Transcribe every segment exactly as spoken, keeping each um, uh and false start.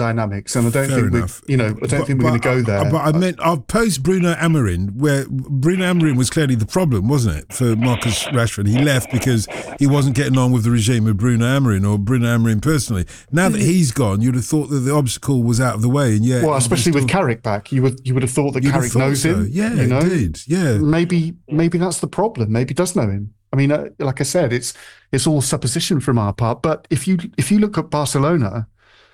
dynamics, and I don't Fair think enough. we, you know, I don't but, think we're going to go there. But I meant I've post Bruno Amorim, where Bruno Amorim was clearly the problem, wasn't it, for Marcus Rashford? He left because he wasn't getting on with the regime of Bruno Amorim or Bruno Amorim personally. Now that he's gone, you'd have thought that the obstacle was out of the way, and yet, well, especially with Carrick back, you would you would have thought that Carrick knows so. him. Yeah, you know? indeed. Yeah, maybe maybe that's the problem. Maybe he does know him. I mean, uh, like I said, it's it's all supposition from our part. But if you if you look at Barcelona,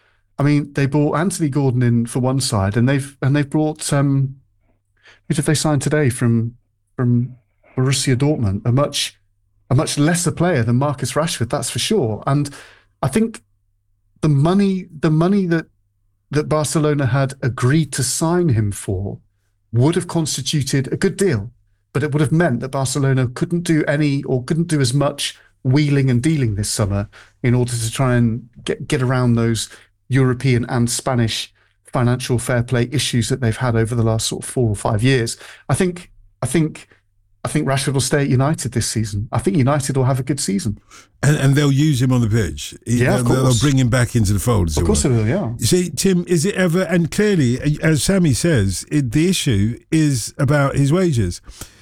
I mean, they brought Anthony Gordon in for one side, and they've and they've brought um, who did they sign today from from Borussia Dortmund? A much a much lesser player than Marcus Rashford, that's for sure. And I think the money the money that that Barcelona had agreed to sign him for would have constituted a good deal. But it would have meant that Barcelona couldn't do any or couldn't do as much wheeling and dealing this summer in order to try and get, get around those European and Spanish financial fair play issues that they've had over the last sort of four or five years. I think, I think, I think Rashford will stay at United this season. I think United will have a good season, and, and they'll use him on the pitch. Yeah, they'll, of course. They'll bring him back into the fold. Of course, they will. Yeah. You see, Tim, is it ever? And clearly, as Sammy says, it, the issue is about his wages.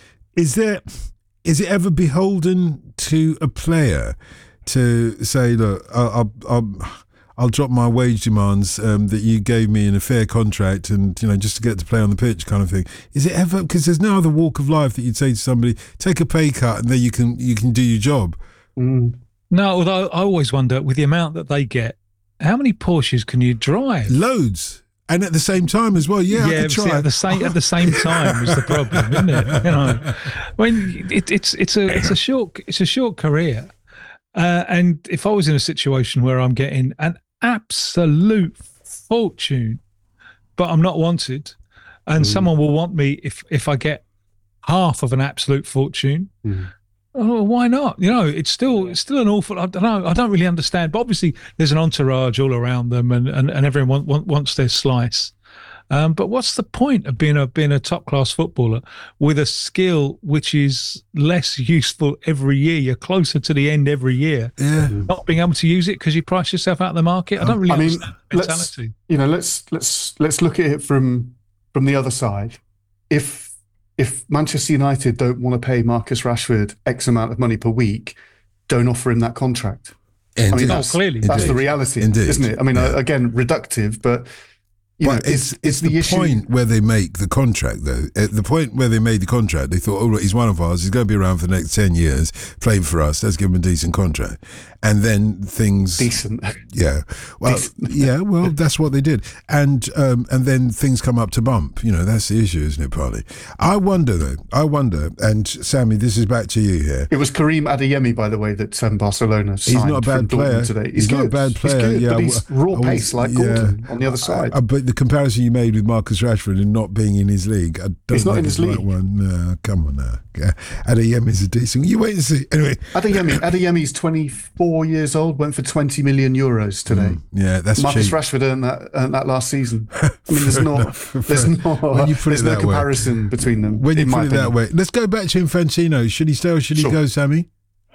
Is there, is it ever beholden to a player to say, look, I'll, I'll, I'll, I'll drop my wage demands um, that you gave me in a fair contract, and you know, just to get to play on the pitch, kind of thing? Is it ever? Because there's no other walk of life that you'd say to somebody, take a pay cut, and then you can you can do your job. Mm. No, although I always wonder, with the amount that they get, how many Porsches can you drive? Loads. And at the same time as well, yeah, yeah. I could try. See, at the same at the same time is the problem, isn't it? You know, I mean, it, it's it's a it's a short it's a short career, uh, and if I was in a situation where I'm getting an absolute fortune, but I'm not wanted, and mm. someone will want me if if I get half of an absolute fortune. Mm. Oh, why not? You know, it's still it's still an awful. I don't know. I don't really understand. But obviously, there's an entourage all around them, and and, and everyone want, wants their slice. Um, but what's the point of being a being a top class footballer with a skill which is less useful every year? You're closer to the end every year. Yeah. Not being able to use it because you price yourself out of the market. I don't really I mean, understand the mentality. Let's, you know, let's let's let's look at it from from the other side. If If Manchester United don't want to pay Marcus Rashford X amount of money per week, don't offer him that contract. Indeed. I mean, that's, oh, clearly, that's Indeed. the reality, Indeed. isn't it? I mean, yeah. again, reductive, but you but know, it's, it's, it's the, the issue. point where they make the contract, though. At the point where they made the contract, they thought, oh, look, he's one of ours. He's going to be around for the next ten years, playing for us. Let's give him a decent contract. And then things... Decent. Yeah. Well, Decent. yeah, well, that's what they did. And um, and then things come up to bump. You know, that's the issue, isn't it, partly? I wonder, though. I wonder, and Sammy, this is back to you here. It was Karim Adeyemi, by the way, that um, Barcelona signed. He's not a bad from player. Dortmund today. He's, He's good. not a bad player. He's good, yeah, but he's raw I was, pace like yeah. Gordon on the other side. I, I, but the comparison you made with Marcus Rashford and not being in his league, I don't He's not think in his it's the right league. one. No, come on now. Yeah. Adeyemi's a decent. You wait and see. Anyway, Adeyemi, Adeyemi's twenty-four years old, went for twenty million euros today. Mm, yeah, that's Marcus cheap. Rashford earned that, earned that last season. I mean, there's not, enough, there's not, when you put there's it no that way. comparison between them. When you in put my it that opinion. way, let's go back to Infantino. Should he stay or should Sure. he go, Sammy?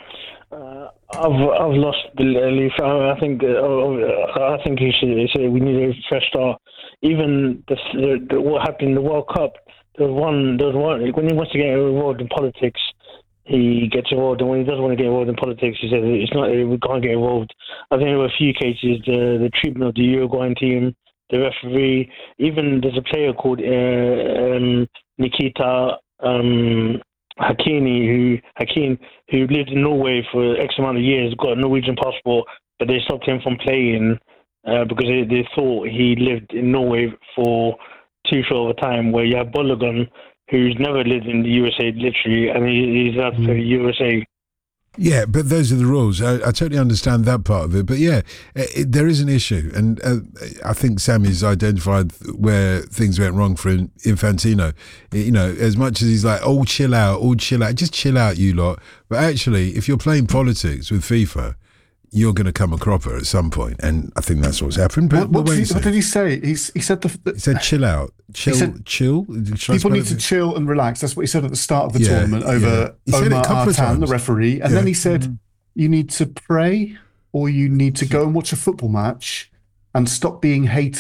Uh, I've I've lost belief. I I think uh, I think he should say we need a fresh start. Even the, the, the what happened in the World Cup. There was one. There was one when he wants to get involved in politics. He gets involved, and when he doesn't want to get involved in politics, he says it's not. We can't get involved. I think there were a few cases. The the treatment of the Uruguayan team, the referee, even there's a player called uh, um, Nikita um, Hakini who Hakim who lived in Norway for X amount of years, got a Norwegian passport, but they stopped him from playing uh, because they, they thought he lived in Norway for too short of a time. Where you have Balogun, who's never lived in the U S A, literally, and he, he's out for the U S A. Yeah, but those are the rules. I, I totally understand that part of it. But yeah, it, there is an issue. And uh, I think Sammy's identified where things went wrong for Infantino. You know, as much as he's like, oh, chill out, oh, chill out, just chill out, you lot. But actually, if you're playing politics with FIFA, you're going to come a cropper at some point, and I think that's what's happened. But What, what, we'll did he, what did he say? He's, he said the, the he said chill out, chill, said, chill. People need to chill and relax. That's what he said at the start of the yeah, tournament over yeah. Omar Artan, the referee, and yeah. then he said, mm. "You need to pray, or you need to go and watch a football match, and stop being haters."